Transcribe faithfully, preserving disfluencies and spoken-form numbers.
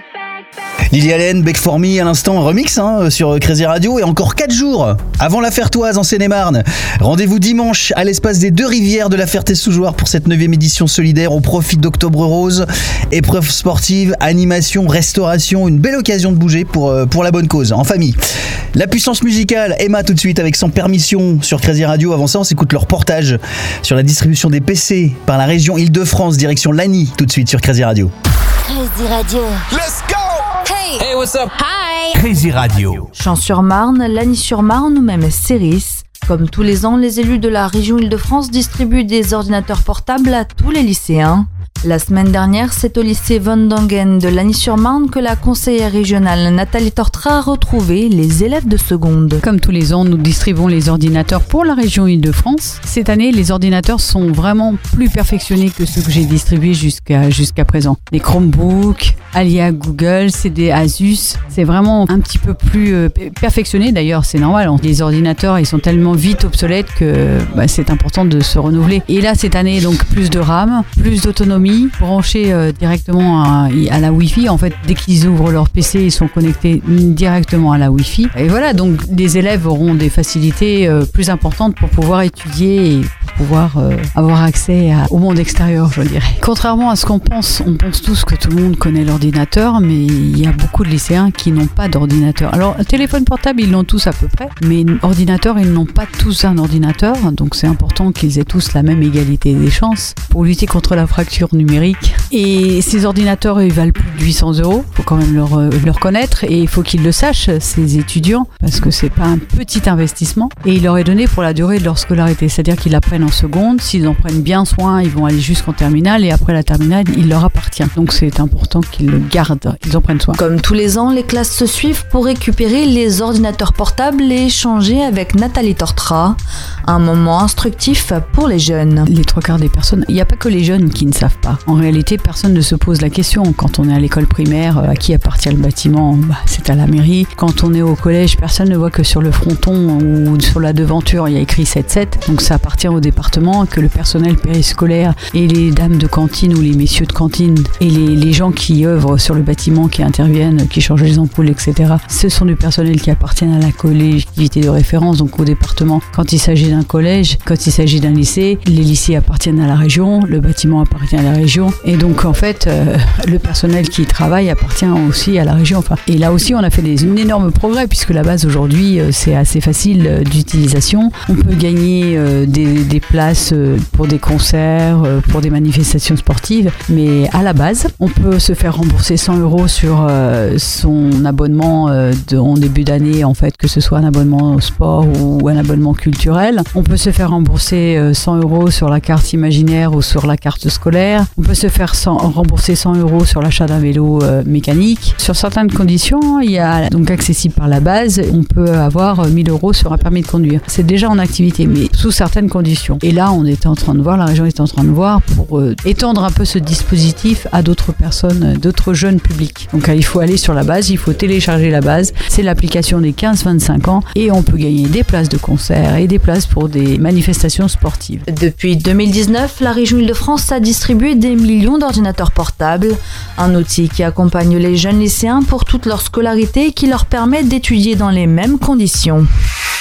Lily Allen, Beg For Me à l'instant, remix hein, sur Crazy Radio et encore quatre jours avant la Fertoise en Seine-et-Marne. Rendez-vous dimanche à l'espace des Deux Rivières de la Ferté-sous-Jouarre pour cette neuvième édition solidaire au profit d'Octobre Rose. Épreuves sportives, animation, restauration, une belle occasion de bouger pour, pour la bonne cause, en famille. La puissance musicale, Emma tout de suite avec Sans Permission sur Crazy Radio. Avant ça, on s'écoute le reportage sur la distribution des P C par la région Île-de-France, direction Lagny tout de suite sur Crazy Radio. Crazy Radio. Let's go! Hey! Hey, what's up? Hi! Crazy Radio. Champs-sur-Marne, Lagny-sur-Marne ou même Céris. Comme tous les ans, les élus de la région Île-de-France distribuent des ordinateurs portables à tous les lycéens. La semaine dernière, c'est au lycée Van Dongen de Lagny-sur-Marne que la conseillère régionale Nathalie Tortra a retrouvé les élèves de seconde. Comme tous les ans, nous distribuons les ordinateurs pour la région Île-de-France. Cette année, les ordinateurs sont vraiment plus perfectionnés que ceux que j'ai distribués jusqu'à, jusqu'à présent. Les Chromebooks, Alia Google, c'est des Asus. C'est vraiment un petit peu plus euh, perfectionné. D'ailleurs, c'est normal. Les ordinateurs, ils sont tellement vite obsolètes que bah, c'est important de se renouveler. Et là, cette année, donc plus de RAM, plus d'autonomie, branchés euh, directement à, à la Wi-Fi. En fait, dès qu'ils ouvrent leur P C, ils sont connectés directement à la Wi-Fi. Et voilà, donc les élèves auront des facilités euh, plus importantes pour pouvoir étudier et pour pouvoir euh, avoir accès à, au monde extérieur, je dirais. Contrairement à ce qu'on pense, on pense tous que tout le monde connaît l'ordinateur, mais il y a beaucoup de lycéens qui n'ont pas d'ordinateur. Alors, téléphone portable, ils l'ont tous à peu près, mais ordinateur, ils n'ont pas tous un ordinateur, donc c'est important qu'ils aient tous la même égalité des chances pour lutter contre la fracture numérique. Et ces ordinateurs, ils valent plus de huit cents euros. Il faut quand même leur, le reconnaître et il faut qu'ils le sachent, ces étudiants, parce que c'est pas un petit investissement. Et il leur est donné pour la durée de leur scolarité, c'est-à-dire qu'ils l'apprennent en seconde. S'ils en prennent bien soin, ils vont aller jusqu'en terminale et après la terminale, il leur appartient. Donc c'est important qu'ils le gardent, qu'ils en prennent soin. Comme tous les ans, les classes se suivent pour récupérer les ordinateurs portables et échanger avec Nathalie Tortra. Un moment instructif pour les jeunes. Les trois quarts des personnes, il n'y a pas que les jeunes qui ne savent pas. En réalité, personne ne se pose la question. Quand on est à l'école primaire, à qui appartient le bâtiment ? Bah, c'est à la mairie. Quand on est au collège, personne ne voit que sur le fronton ou sur la devanture, il y a écrit sept sept. Donc ça appartient au département, que le personnel périscolaire et les dames de cantine ou les messieurs de cantine et les, les gens qui œuvrent sur le bâtiment, qui interviennent, qui changent les ampoules, et cetera. Ce sont du personnel qui appartiennent à la collectivité de référence, donc au département. Quand il s'agit d'un collège, quand il s'agit d'un lycée, les lycées appartiennent à la région, le bâtiment appartient à la région. Et donc, en fait, euh, le personnel qui y travaille appartient aussi à la région. Enfin, et là aussi, on a fait des énormes progrès puisque la base aujourd'hui, euh, c'est assez facile euh, d'utilisation. On peut gagner euh, des, des places euh, pour des concerts, euh, pour des manifestations sportives. Mais à la base, on peut se faire rembourser cent euros sur euh, son abonnement euh, de, en début d'année, en fait, que ce soit un abonnement au sport ou un abonnement culturel. On peut se faire rembourser euh, cent euros sur la carte imaginaire ou sur la carte scolaire. On peut se faire cent, rembourser cent euros sur l'achat d'un vélo euh, mécanique. Sur certaines conditions, il y a donc accessible par la base, on peut avoir mille euros sur un permis de conduire. C'est déjà en activité, mais sous certaines conditions. Et là, on était en train de voir, la région est en train de voir pour euh, étendre un peu ce dispositif à d'autres personnes, d'autres jeunes publics. Donc il faut aller sur la base, il faut télécharger la base. C'est l'application des quinze vingt-cinq ans et on peut gagner des places de concert et des places pour des manifestations sportives. Depuis deux mille dix-neuf, la région Île-de-France a distribué des millions d'ordinateurs portables, un outil qui accompagne les jeunes lycéens pour toute leur scolarité et qui leur permet d'étudier dans les mêmes conditions.